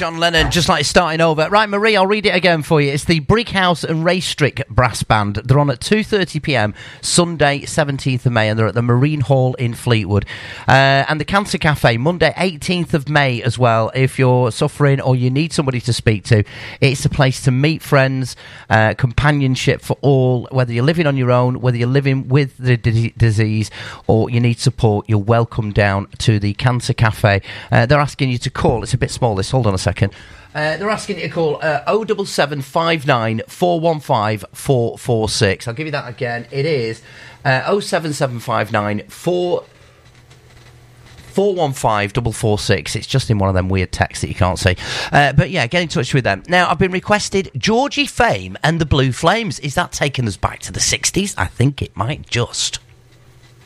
John Lennon, just like starting over. Right, Marie, I'll read it again for you. It's the Brighouse and Raystrick Brass Band. They're on at 2:30pm, Sunday, 17th of May, and they're at the Marine Hall in Fleetwood. And the Cancer Cafe, Monday, 18th of May as well. If you're suffering or you need somebody to speak to, it's a place to meet friends, companionship for all, whether you're living on your own, whether you're living with the disease, or you need support, you're welcome down to the Cancer Cafe. They're asking you to call. It's a bit small, this. Hold on a second. They're asking you to call 07759 415 446. I'll give you that again. It is 07759 415 446. It's just in one of them weird texts that you can't see. But yeah, get in touch with them. Now, I've been requested Georgie Fame and the Blue Flames. Is that taking us back to the 60s? I think it might just.